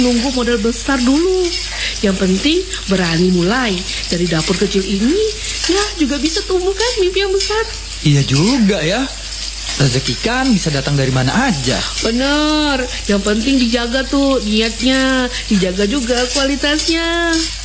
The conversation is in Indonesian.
nunggu modal besar dulu. Yang penting berani mulai. Dari dapur kecil ini, ya juga bisa tumbuh kan mimpi yang besar. Iya juga ya. Rezeki kan bisa datang dari mana aja. Bener, yang penting dijaga tuh niatnya, dijaga juga kualitasnya.